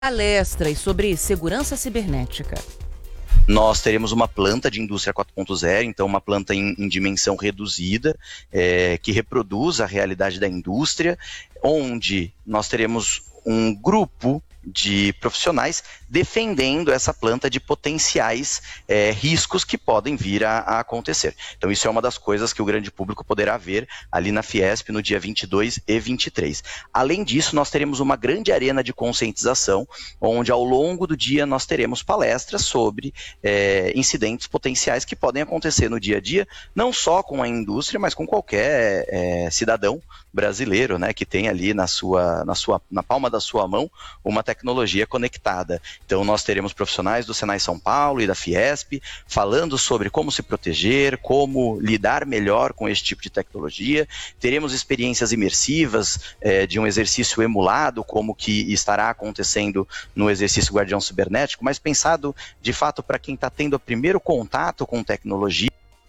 Palestras sobre segurança cibernética. Nós teremos uma planta de indústria 4.0, então uma planta em dimensão reduzida, que reproduz a realidade da indústria, onde nós teremos um grupo de profissionais defendendo essa planta de potenciais riscos que podem vir a acontecer. Então isso é uma das coisas que o grande público poderá ver ali na Fiesp no dia 22 e 23. Além disso, nós teremos uma grande arena de conscientização, onde ao longo do dia nós teremos palestras sobre incidentes potenciais que podem acontecer no dia a dia, não só com a indústria, mas com qualquer cidadão brasileiro, né, que tem ali na palma da sua mão uma tecnologia conectada. Então nós teremos profissionais do Senai São Paulo e da Fiesp falando sobre como se proteger, como lidar melhor com esse tipo de tecnologia. Teremos experiências imersivas de um exercício emulado, como que estará acontecendo no exercício Guardião Cibernético, mas pensado de fato para quem está tendo o primeiro contato com tecnologia.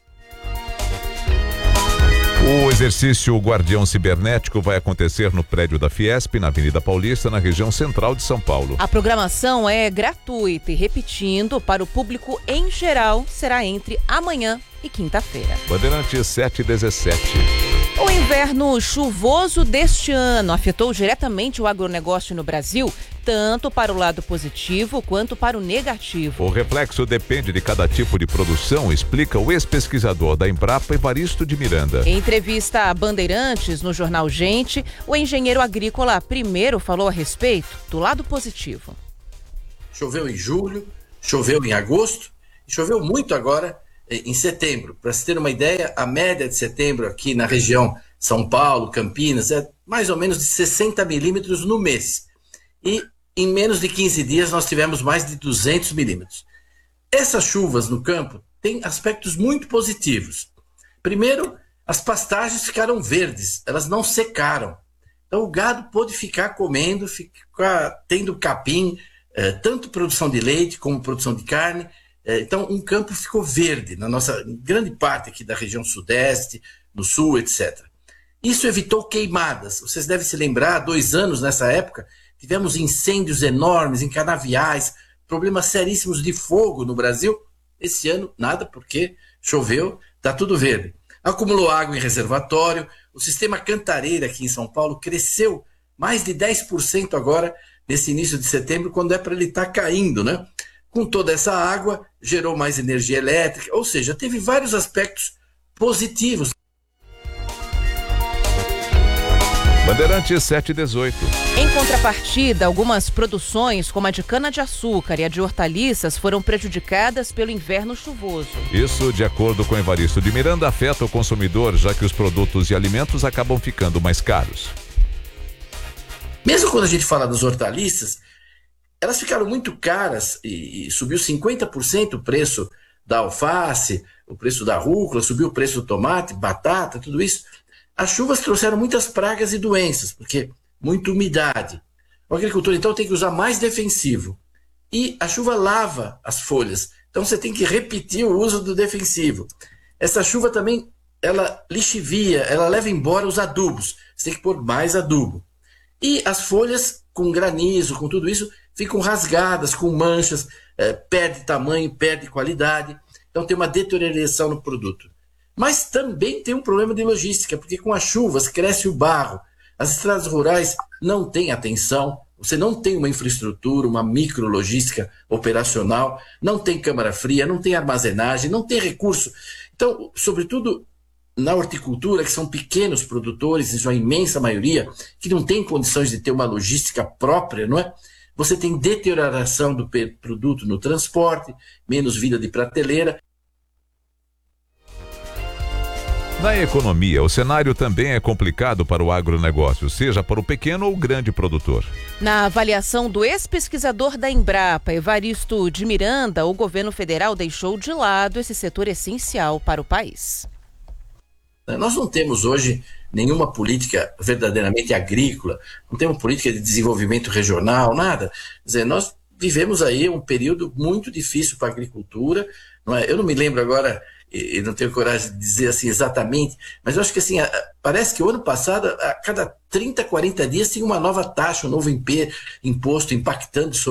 O exercício Guardião Cibernético vai acontecer no prédio da Fiesp, na Avenida Paulista, na região central de São Paulo. A programação é gratuita e, repetindo, para o público em geral, será entre amanhã e quinta-feira. Bandeirantes 717. O inverno chuvoso deste ano afetou diretamente o agronegócio no Brasil, tanto para o lado positivo quanto para o negativo. O reflexo depende de cada tipo de produção, explica o ex-pesquisador da Embrapa, Evaristo de Miranda. Em entrevista a Bandeirantes, no jornal Gente, o engenheiro agrícola primeiro falou a respeito do lado positivo. Choveu em julho, choveu em agosto, e choveu muito agora em setembro. Para se ter uma ideia, a média de setembro aqui na região São Paulo, Campinas, é mais ou menos de 60 milímetros no mês. E em menos de 15 dias nós tivemos mais de 200 milímetros. Essas chuvas no campo têm aspectos muito positivos. Primeiro, as pastagens ficaram verdes, elas não secaram. Então o gado pôde ficar comendo, ficar tendo capim, tanto produção de leite como produção de carne. Então um campo ficou verde na nossa grande parte aqui da região sudeste, no sul, etc. Isso evitou queimadas. Vocês devem se lembrar, há 2 anos nessa época, tivemos incêndios enormes em canaviais, problemas seríssimos de fogo no Brasil. Esse ano, nada, porque choveu, está tudo verde. Acumulou água em reservatório, o sistema Cantareira aqui em São Paulo cresceu mais de 10% agora, nesse início de setembro, quando é para ele estar caindo, né? Com toda essa água, gerou mais energia elétrica, ou seja, teve vários aspectos positivos. Bandeirantes 718. Em contrapartida, algumas produções, como a de cana-de-açúcar e a de hortaliças, foram prejudicadas pelo inverno chuvoso. Isso, de acordo com Evaristo de Miranda, afeta o consumidor, já que os produtos e alimentos acabam ficando mais caros. Mesmo quando a gente fala das hortaliças, elas ficaram muito caras e subiu 50% o preço da alface, o preço da rúcula, subiu o preço do tomate, batata, tudo isso. As chuvas trouxeram muitas pragas e doenças, porque muita umidade. O agricultor, então, tem que usar mais defensivo. E a chuva lava as folhas. Então, você tem que repetir o uso do defensivo. Essa chuva também, ela lixivia, ela leva embora os adubos. Você tem que pôr mais adubo. E as folhas, com granizo, com tudo isso, ficam rasgadas, com manchas, perde tamanho, perde qualidade. Então, tem uma deterioração no produto. Mas também tem um problema de logística, porque com as chuvas cresce o barro. As estradas rurais não têm atenção, você não tem uma infraestrutura, uma micrologística operacional, não tem câmara fria, não tem armazenagem, não tem recurso. Então, sobretudo na horticultura, que são pequenos produtores, em sua imensa maioria, que não tem condições de ter uma logística própria, não é? Você tem deterioração do produto no transporte, menos vida de prateleira. Na economia, o cenário também é complicado para o agronegócio, seja para o pequeno ou grande produtor. Na avaliação do ex-pesquisador da Embrapa, Evaristo de Miranda, o governo federal deixou de lado esse setor essencial para o país. Nós não temos hoje nenhuma política verdadeiramente agrícola, não temos política de desenvolvimento regional, nada. Quer dizer, nós vivemos aí um período muito difícil para a agricultura. Não é? Eu não me lembro agora eu não tenho coragem de dizer assim exatamente, mas eu acho que assim, parece que o ano passado, a cada 30, 40 dias tinha uma nova taxa, um novo imposto impactando